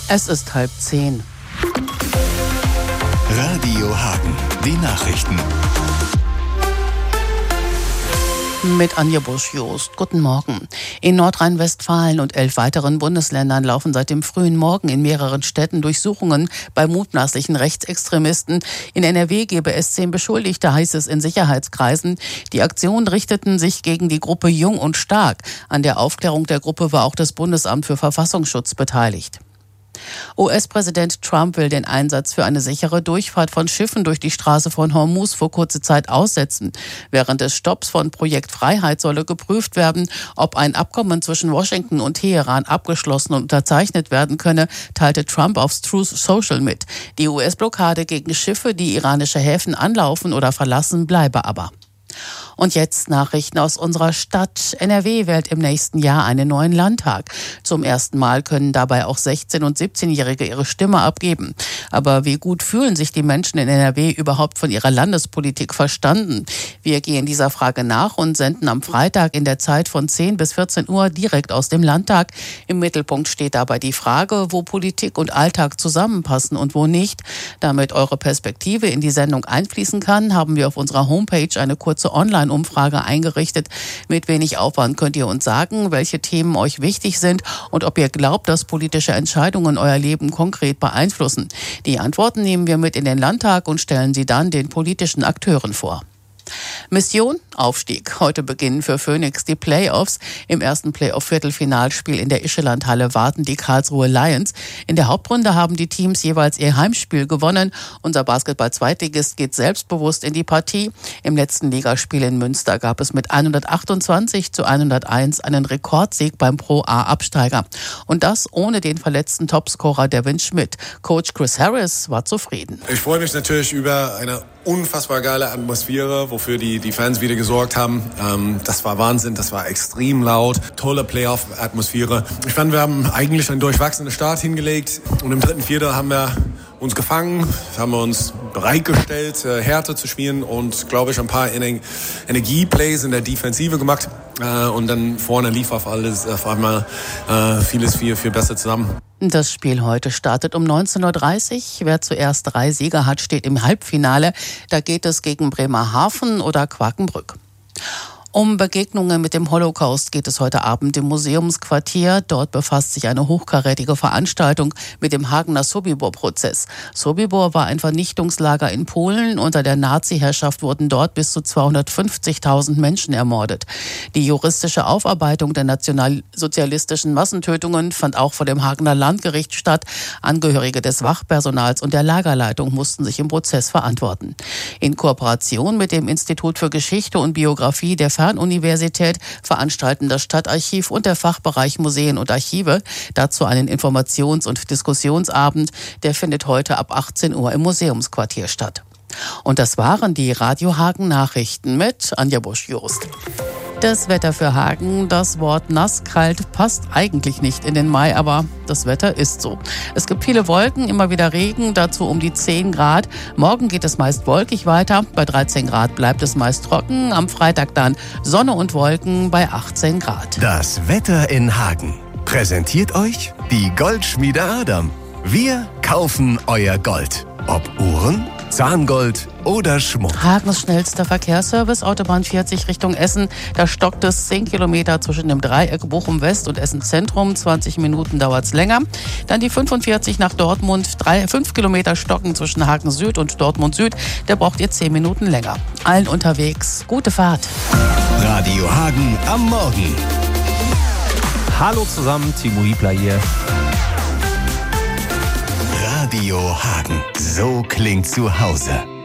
Es ist 9:30. Radio Hagen, die Nachrichten. Mit Anja Busch-Jost. Guten Morgen. In Nordrhein-Westfalen und 11 weiteren Bundesländern laufen seit dem frühen Morgen in mehreren Städten Durchsuchungen bei mutmaßlichen Rechtsextremisten. In NRW gebe es 10 Beschuldigte, heißt es in Sicherheitskreisen. Die Aktionen richteten sich gegen die Gruppe Jung und Stark. An der Aufklärung der Gruppe war auch das Bundesamt für Verfassungsschutz beteiligt. US-Präsident Trump will den Einsatz für eine sichere Durchfahrt von Schiffen durch die Straße von Hormuz für kurze Zeit aussetzen. Während des Stopps von Projekt Freiheit solle geprüft werden, ob ein Abkommen zwischen Washington und Teheran abgeschlossen und unterzeichnet werden könne, teilte Trump auf Truth Social mit. Die US-Blockade gegen Schiffe, die iranische Häfen anlaufen oder verlassen, bleibe aber. Und jetzt Nachrichten aus unserer Stadt. NRW wählt im nächsten Jahr einen neuen Landtag. Zum ersten Mal können dabei auch 16- und 17-Jährige ihre Stimme abgeben. Aber wie gut fühlen sich die Menschen in NRW überhaupt von ihrer Landespolitik verstanden? Wir gehen dieser Frage nach und senden am Freitag in der Zeit von 10 bis 14 Uhr direkt aus dem Landtag. Im Mittelpunkt steht dabei die Frage, wo Politik und Alltag zusammenpassen und wo nicht. Damit eure Perspektive in die Sendung einfließen kann, haben wir auf unserer Homepage eine kurze Online-Umfrage eingerichtet. Mit wenig Aufwand könnt ihr uns sagen, welche Themen euch wichtig sind und ob ihr glaubt, dass politische Entscheidungen euer Leben konkret beeinflussen. Die Antworten nehmen wir mit in den Landtag und stellen sie dann den politischen Akteuren vor. Mission Aufstieg. Heute beginnen für Phoenix die Playoffs. Im ersten Playoff-Viertelfinalspiel in der Ischelandhalle warten die Karlsruhe Lions. In der Hauptrunde haben die Teams jeweils ihr Heimspiel gewonnen. Unser Basketball-Zweitligist geht selbstbewusst in die Partie. Im letzten Ligaspiel in Münster gab es mit 128:101 einen Rekordsieg beim Pro-A-Absteiger. Und das ohne den verletzten Topscorer Devin Schmidt. Coach Chris Harris war zufrieden. Ich freue mich natürlich über eine unfassbar geile Atmosphäre, wofür die Fans wieder gesorgt haben. Das war Wahnsinn, das war extrem laut, tolle Playoff-Atmosphäre. Ich fand, wir haben eigentlich einen durchwachsenen Start hingelegt und im dritten Viertel haben wir uns gefangen, haben wir uns bereitgestellt, Härte zu spielen und, glaube ich, ein paar Energieplays in der Defensive gemacht. Und dann vorne lief auf einmal vieles viel besser zusammen. Das Spiel heute startet um 19:30 Uhr. Wer zuerst 3 Sieger hat, steht im Halbfinale. Da geht es gegen Bremerhaven oder Quakenbrück. Um Begegnungen mit dem Holocaust geht es heute Abend im Museumsquartier. Dort befasst sich eine hochkarätige Veranstaltung mit dem Hagener Sobibor-Prozess. Sobibor war ein Vernichtungslager in Polen. Unter der Nazi-Herrschaft wurden dort bis zu 250.000 Menschen ermordet. Die juristische Aufarbeitung der nationalsozialistischen Massentötungen fand auch vor dem Hagener Landgericht statt. Angehörige des Wachpersonals und der Lagerleitung mussten sich im Prozess verantworten. In Kooperation mit dem Institut für Geschichte und Biografie der Fernuniversität veranstalten das Stadtarchiv und der Fachbereich Museen und Archive dazu einen Informations- und Diskussionsabend. Der findet heute ab 18 Uhr im Museumsquartier statt. Und das waren die Radio Hagen Nachrichten mit Anja Busch-Jost. Das Wetter für Hagen, das Wort nasskalt passt eigentlich nicht in den Mai, aber das Wetter ist so. Es gibt viele Wolken, immer wieder Regen, dazu um die 10 Grad. Morgen geht es meist wolkig weiter, bei 13 Grad bleibt es meist trocken. Am Freitag dann Sonne und Wolken bei 18 Grad. Das Wetter in Hagen präsentiert euch die Goldschmiede Adam. Wir kaufen euer Gold. Ob Uhren, Zahngold oder Schmuck. Hagens schnellster Verkehrsservice, Autobahn 40 Richtung Essen. Da stockt es 10 Kilometer zwischen dem Dreieck Bochum West und Essen Zentrum. 20 Minuten dauert es länger. Dann die 45 nach Dortmund. 5 Kilometer stocken zwischen Hagen Süd und Dortmund Süd. Da braucht ihr 10 Minuten länger. Allen unterwegs. Gute Fahrt. Radio Hagen am Morgen. Hallo zusammen, Timo Hiebler hier. Radio Hagen. So klingt zu Hause.